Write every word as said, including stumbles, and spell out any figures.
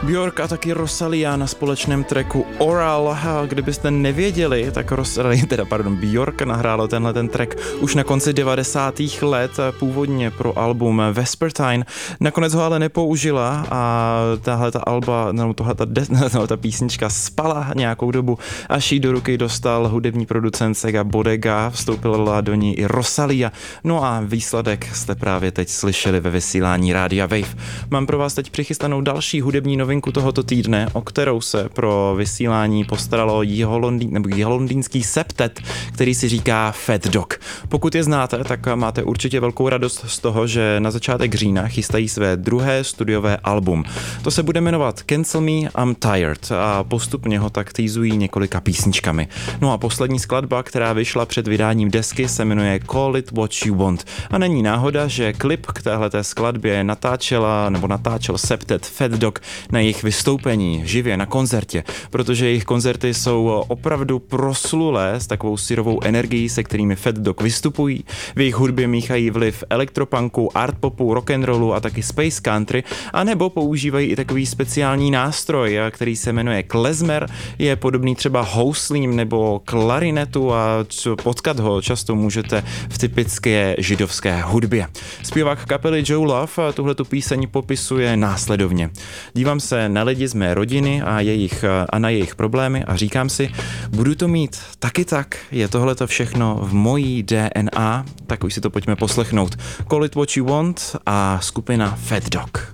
Björk a taky Rosalia na společném tracku Oral. Kdybyste nevěděli, tak Rosalia, teda pardon, Björk nahrálo tenhle ten track už na konci devadesátých let, původně pro album Vespertine. Nakonec ho ale nepoužila a tahle ta alba, nebo tohle ta, no, ta písnička spala nějakou dobu, až jí do ruky dostal hudební producent Sega Bodega, vstoupila do ní i Rosalia. No a výsledek jste právě teď slyšeli ve vysílání Rádia Wave. Mám pro vás teď přichystanou další hudební novinku tohoto týdne, o kterou se pro vysílání postaralo jiholondýn, nebo jiholondýnský septet, který si říká Fat Dog. Pokud je znáte, tak máte určitě velkou radost z toho, že na začátek října chystají své druhé studiové album. To se bude jmenovat Cancel Me, I'm Tired a postupně ho tak týzují několika písničkami. No a poslední skladba, která vyšla před vydáním desky, se jmenuje Call It What You Want. A není náhoda, že klip k téhleté skladbě natáčela nebo natáčel septet Fat Dog na jejich vystoupení živě na koncertě, protože jejich koncerty jsou opravdu proslulé s takovou syrovou energií, se kterými Fat Dog vystupují. V jejich hudbě míchají vliv elektropunku, artpopu, rock'n'rollu a taky space country, anebo používají i takový speciální nástroj, který se jmenuje klezmer, je podobný třeba houslím nebo klarinetu a potkat ho často můžete v typické židovské hudbě. Zpěvák kapely Joe Love tuhletu píseň popisuje následovně. Dívám se na lidi z mé rodiny a, jejich, a na jejich problémy a říkám si, budu to mít taky tak, je tohleto všechno v mojí D N A, tak už si to pojďme poslechnout. Call It What You Want a skupina Fat Dog.